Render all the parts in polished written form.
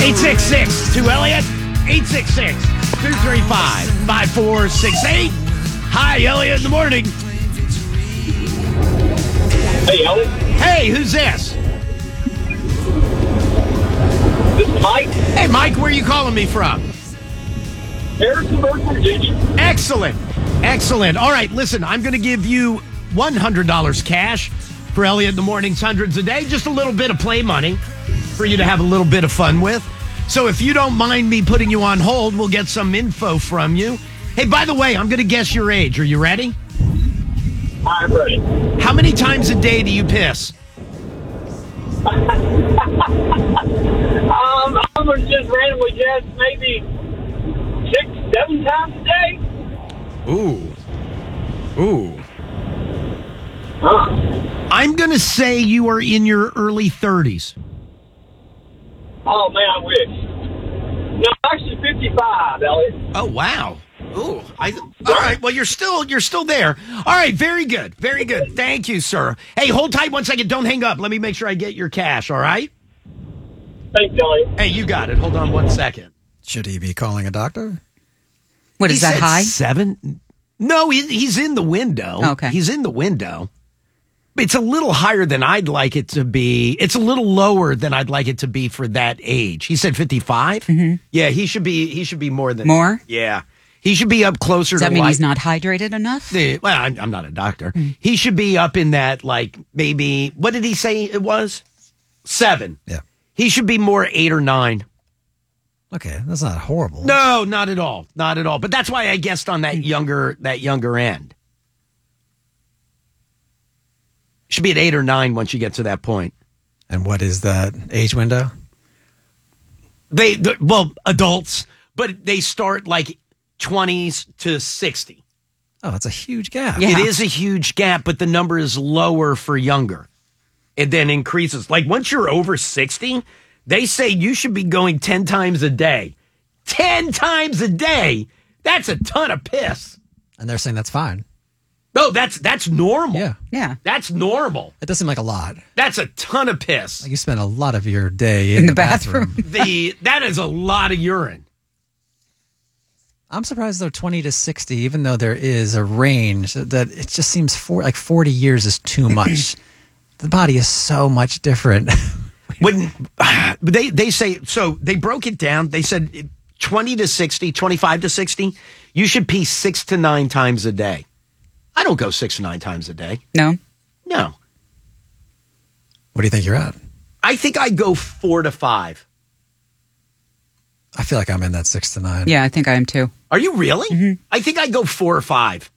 866 to Elliot. 866-235-5468. Hi, Elliot in the morning. Hey, Elliot. Hey, who's this? This is Mike. Hey, Mike, where are you calling me from? Harrisonburg, Virginia. Excellent. Excellent. All right, listen, I'm going to give you $100 cash for Elliot in the Morning's Hundreds a Day. Just a little bit of play money for you to have a little bit of fun with. So if you don't mind me putting you on hold, we'll get some info from you. Hey, by the way, I'm going to guess your age. Are you ready? I'm ready. How many times a day do you piss? I would just randomly guess maybe 6-7 times a day. Ooh. Huh. I'm going to say you are in your early 30s. Oh, man, I wish. No, actually 55, Elliot. Oh, wow. Ooh. All right. Well, you're still there. All right. Very good. Very good. Thank you, sir. Hey, hold tight 1 second. Don't hang up. Let me make sure I get your cash. All right. Thanks, Elliot. Hey, you got it. Hold on 1 second. Should he be calling a doctor? What is that said high? 7? No, he's in the window. Okay. He's in the window. It's a little higher than I'd like it to be. It's a little lower than I'd like it to be for that age. He said 55? Mm-hmm. Yeah, he should be more than More? Yeah. He should be up closer Does to that mean he's not hydrated enough? Well, I'm not a doctor. He should be up in that, like, maybe, what did he say it was? 7. Yeah. He should be more 8 or 9. Okay, that's not horrible. No, not at all. Not at all. But that's why I guessed on that younger end. Should be at 8 or 9 once you get to that point. And what is that age window? Well, adults, but they start like 20s to 60. Oh, that's a huge gap. Yeah. It is a huge gap, but the number is lower for younger. It then increases. Like once you're over 60, they say you should be going 10 times a day. 10 times a day? That's a ton of piss. And they're saying that's fine. No, that's normal. Yeah. Yeah. That's normal. It does seem like a lot. That's a ton of piss. Like you spend a lot of your day in the bathroom. That is a lot of urine. I'm surprised though 20 to 60, even though there is a range, that it just seems like 40 years is too much. The body is so much different. When they say, so they broke it down. They said 20 to 60, 25 to 60, you should pee 6 to 9 times a day. I don't go 6 to 9 times a day. No? No. What do you think you're at? I think I go 4 to 5. I feel like I'm in that 6 to 9. Yeah, I think I am too. Are you really? Mm-hmm. I think I go 4 or 5.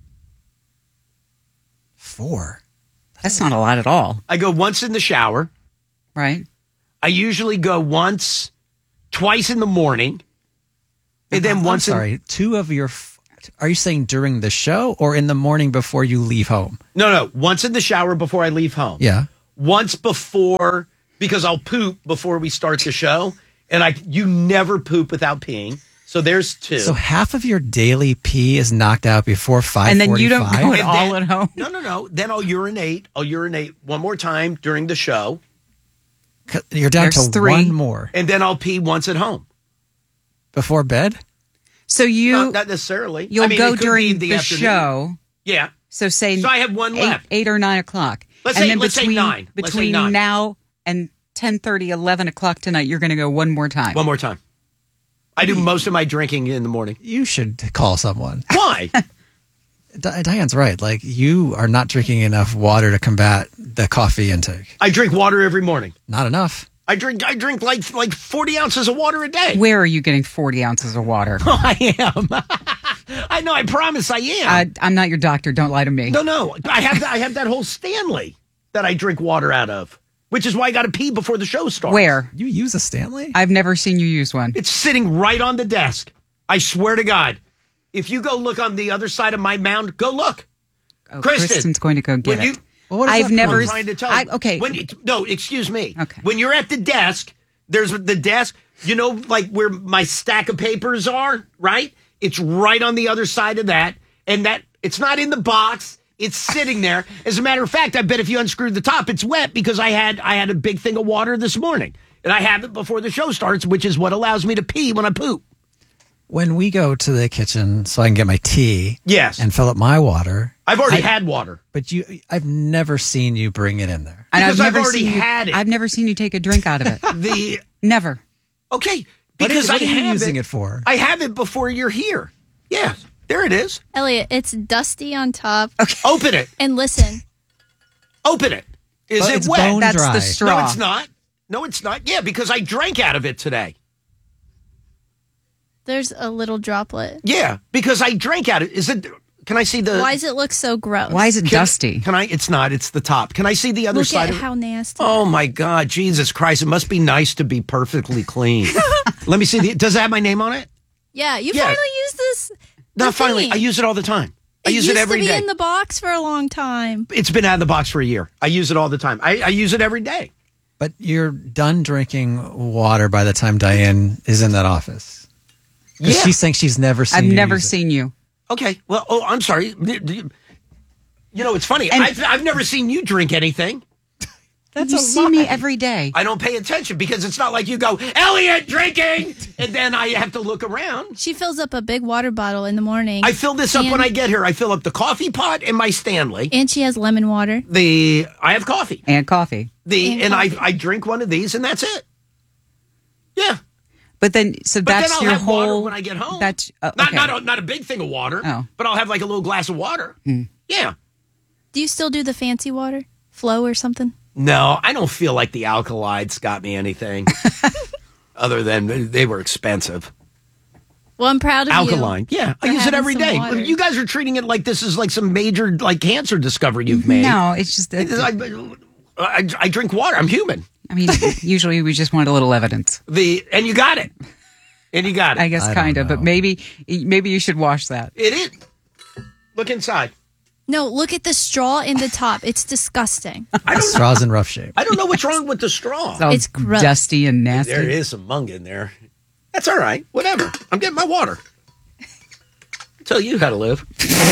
4. That's not a lot at all, I go once in the shower. right? I usually go twice in the morning. And then once I'm sorry, 2 of your... Are you saying during the show or in the morning before you leave home? No. Once in the shower before I leave home. Yeah. Once before, because I'll poop before we start the show. And you never poop without peeing. So there's 2. So half of your daily pee is knocked out before 5:45? And then you don't go at And all then- at home? No. Then I'll urinate. one more time during the show. You're down There's to 3. 1 more. And then I'll pee once at home. Before bed? So Not necessarily. you'll I mean, go it could be during the afternoon. show. Yeah. So say So I have 1 left. 8 or 9 o'clock. Let's and say- then let's say between, 9. Let's say Between 9. now and 10:30, 11 o'clock tonight, you're going to go one more time. One more time. I do most of my drinking in the morning. You should call someone. Why? Diane's right. Like, you are not drinking enough water to combat the coffee intake. I drink water every morning. Not enough. I drink like 40 ounces of water a day. Where are you getting 40 ounces of water? I am. I know. I promise I am. I'm not your doctor. Don't lie to me. No. I have that whole Stanley that I drink water out of, which is why I got to pee before the show starts. Where? You use a Stanley? I've never seen you use one. It's sitting right on the desk. I swear to God. If you go look on the other side of my mound, go look. Oh, Kristen, Kristen's going to go get when it. you- Well, what does I've that never. I'm trying to tell you. Okay. No, excuse me. Okay. When you're at the desk, there's the desk, you know, like where my stack of papers are, right? It's right on the other side of that. And that it's not in the box. It's sitting there. As a matter of fact, I bet if you unscrewed the top, it's wet because I had a big thing of water this morning. And I have it before the show starts, which is what allows me to pee when I poop. When we go to the kitchen so I can get my tea Yes. and fill up my water, I've already had water. but I've never seen you bring it in there. And Because I've never already seen you- had it. I've never seen you take a drink out of it. Never. Okay, What because are you I have using it for? I have it before you're here. Yeah, there it is. Elliot, it's dusty on top. Open it. And listen, Open it. Is But it it's wet? bone That's dry. the straw. No, it's not. No, it's not. Yeah, because I drank out of it today. there's a little droplet. Yeah, because I drank out of it. Is it? Can I see the? Why does it look so gross? Why is it dusty? Can I? It's not. It's the top. Can I see the other Look side at of it? how nasty. Oh my God, Jesus Christ! It must be nice to be perfectly clean. Let me see. Does it have my name on it? Yeah, you Yeah. finally use this. Not for finally. me. I use it all the time. I use used it every to be day. in the box for a long time. It's been out of the box for a year. I use it all the time. I use it every day. But you're done drinking water by the time Diane is in that office. 'Cause Yeah. she's saying she's never seen I've you never use it. seen you. Okay. Well, I'm sorry. You know, it's funny. And- I've never seen you drink anything. That's You a see lie. me every day. I don't pay attention because it's not like you go, Elliot, drinking, and then I have to look around. She fills up a big water bottle in the morning. I fill this up And- when I get here. I fill up the coffee pot and my Stanley. And she has lemon water. I have coffee. And coffee. And I drink one of these and that's it. Yeah. But then, so But that's then I'll your have whole. water when I get home. That's not, okay. not a big thing of water, Oh. but I'll have like a little glass of water. Yeah. Do you still do the fancy water? Flow or something? No, I don't feel like the alkalides got me anything other than they were expensive. Well, I'm proud of Alkaline. you. Yeah, I for use it having every some day. water. You guys are treating it like this is like some major like cancer discovery you've made. No, it's just. I drink water. I'm human. I mean, usually we just want a little evidence. And you got it. And you got it. I guess I don't kind of, but know. maybe you should wash that. It is. Look inside. No, look at the straw in the top. It's disgusting. Straw's in rough shape. I don't know what's wrong with the straw. It's all It's gross. dusty and nasty. There is some mung in there. That's all right. Whatever. I'm getting my water. Tell you how to live.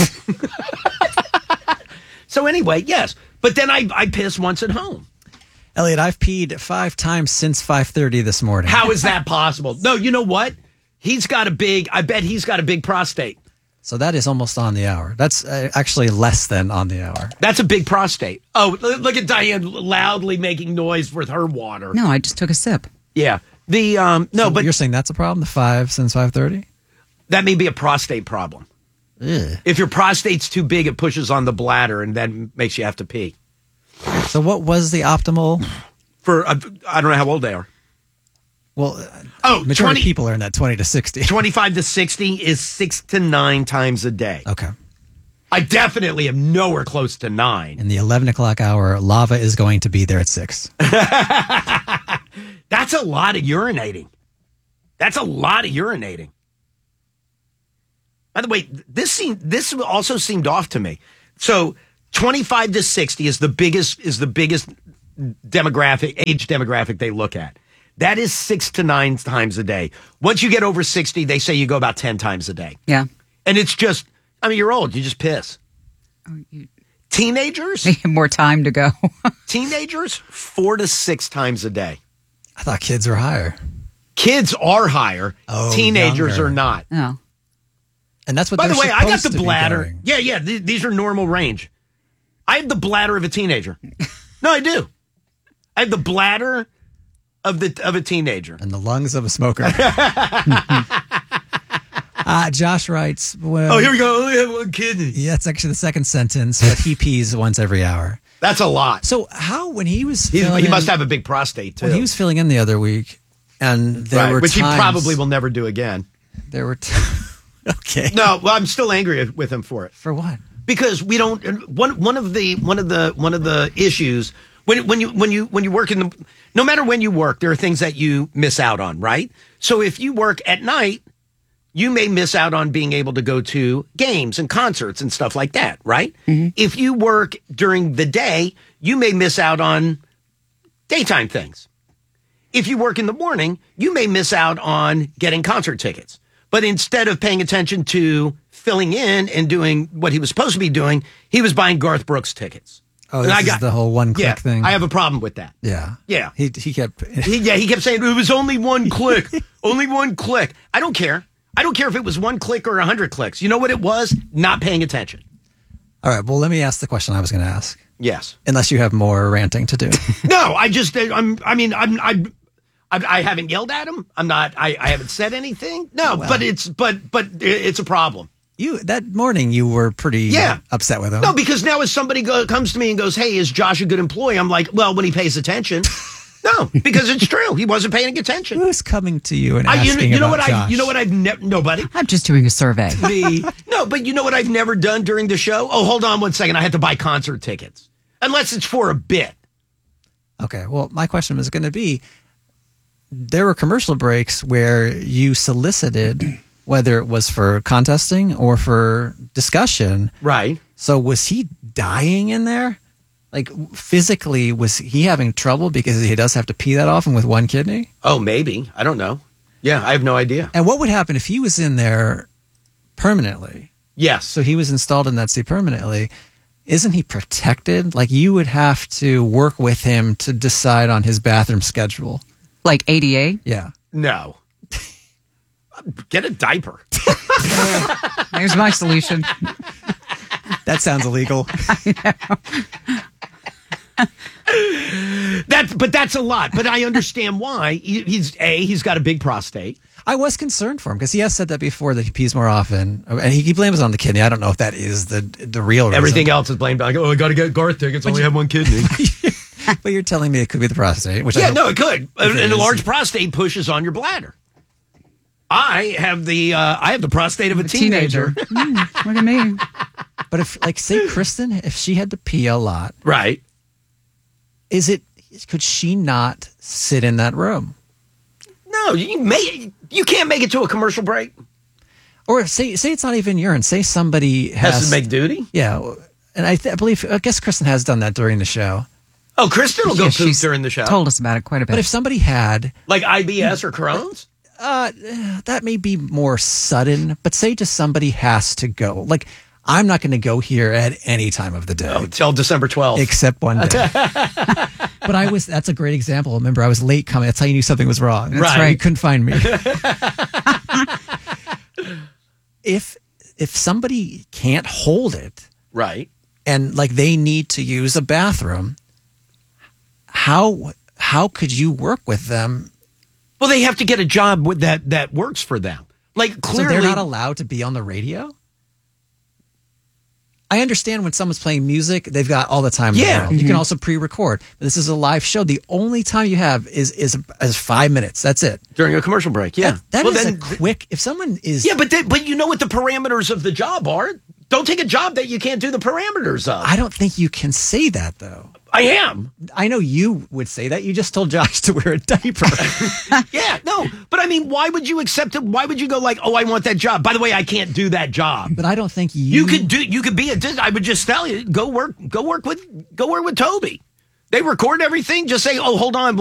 So anyway, yes. But then I piss once at home. Elliot, I've peed 5 times since 5:30 this morning. How is that possible? No, you know what? I bet he's got a big prostate. So that is almost on the hour. That's actually less than on the hour. That's a big prostate. Oh, look at Diane loudly making noise with her water. No, I just took a sip. Yeah. So But you're saying that's a problem? The 5 since 5:30? that may be a prostate problem. Ugh. If your prostate's too big, it pushes on the bladder and then makes you have to pee. So what was the optimal? For I don't know how old they are. Well, Oh, majority 20 of people are in that 20 to 60. 25 to 60 is 6 to 9 times a day. Okay. I definitely am nowhere close to 9. In the 11 o'clock hour, lava is going to be there at 6. That's a lot of urinating. That's a lot of urinating. By the way, this also seemed off to me. So 25 to 60 is the biggest age demographic they look at. That is 6 to 9 times a day. Once you get over 60, they say you go about 10 times a day. Yeah. And it's just, I mean, you're old. You just piss. Teenagers, They have more time to go. 4 to 6 times a day. I thought kids were higher. Kids are higher. Oh, Teenagers younger. are not. Oh. And that's what By they're the way, I got supposed the to be bladder. doing. Yeah. These are normal range. I have the bladder of a teenager. No, I do. I have the bladder of a teenager. And the lungs of a smoker. Josh writes, well, Oh, here we go. I only have one kidney. yeah, that's actually the second sentence, but he pees once every hour. That's a lot. So how, when he was He filling must in- have a big prostate too. when he was filling in the other week, and there Right, were which times, he probably will never do again. there were okay. No, well, I'm still angry with him for it. For what? Because we don't. One of the issues when you work in the, no matter when you work, there are things that you miss out on, right? So if you work at night, you may miss out on being able to go to games and concerts and stuff like that, right? If you work during the day, you may miss out on daytime things. If you work in the morning, you may miss out on getting concert tickets. But instead of paying attention to filling in and doing what he was supposed to be doing, he was buying Garth Brooks tickets. Oh, And this I is got- the whole one click Yeah, thing. I have a problem with that. Yeah. Yeah. He kept. He kept saying it was only one click. Only one click. I don't care. I don't care if it was one click or 100 clicks. You know what it was? Not paying attention. All right. Well, let me ask the question I was going to ask. Yes. Unless you have more ranting to do. No, I haven't yelled at him. I haven't said anything. No, Well. but it's a problem. That morning you were pretty upset with him. No, because now if somebody comes to me and goes, "Hey, is Josh a good employee?" I'm like, "Well, when he pays attention." No, because it's true. He wasn't paying attention. Who's coming to you and asking you know about what Josh? You know what I've never. Nobody. I'm just doing a survey. No, but you know what I've never done during the show? Oh, hold on one second. I had to buy concert tickets. Unless it's for a bit. Okay, well, my question was going to be, there were commercial breaks where you solicited, whether it was for contesting or for discussion. Right. So was he dying in there? Like, physically, was he having trouble because he does have to pee that often with one kidney? Oh, maybe. I don't know. Yeah, I have no idea. And what would happen if he was in there permanently? Yes. So he was installed in that seat permanently. Isn't he protected? Like, you would have to work with him to decide on his bathroom schedule. Like ADA? Yeah. No. Get a diaper. There's my solution. That sounds illegal. But that's a lot. But I understand why. He's got a big prostate. I was concerned for him because he has said that before, that he pees more often, and he blames it on the kidney. I don't know if that is the real reason. Everything else is blamed. I go, I got to get Garth tickets. Only have one kidney. But you're telling me it could be the prostate, which Yeah, I no, it could. it And a is. large prostate pushes on your bladder. I have the prostate of a teenager. Look at me. But if, like, say Kristen, if she had to pee a lot, Right. could she not sit in that room? No, you can't make it to a commercial break. Or say it's not even urine. Say somebody Has to make duty. Yeah, and I guess Kristen has done that during the show. Oh, Kristen will go Yeah, poop she's during the show. Told us about it quite a bit. But if somebody had, Like IBS or Crohn's? that may be more sudden. But say just somebody has to go. Like, I'm not going to go here at any time of the day. Until December 12th. Except one day. But that's a great example. Remember, I was late coming. That's how you knew something was wrong. That's right. You couldn't find me. If somebody can't hold it Right. and, like, they need to use a bathroom, how could you work with them? Well, they have to get a job with that works for them. Like, clearly. So they're not allowed to be on the radio? I understand when someone's playing music, they've got all the time in the Yeah. world. You can also pre-record. But this is a live show. The only time you have is 5 minutes. That's it. During a commercial break, yeah. That Well, is then- a quick. If someone is, Yeah, but you know what the parameters of the job are. Don't take a job that you can't do the parameters of. I don't think you can say that, though. I am. I know you would say that. You just told Josh to wear a diaper. Yeah, no. But I mean, why would you accept it? Why would you go like, oh, I want that job? By the way, I can't do that job. But I don't think You could be I would just tell you, go work with Toby. They record everything. Just say, oh, hold on.